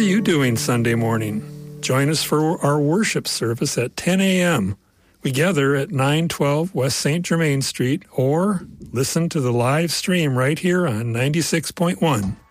you doing Sunday morning? Join us for our worship service at 10 a.m. We gather at 912 West St. Germain Street, or listen to the live stream right here on 96.1.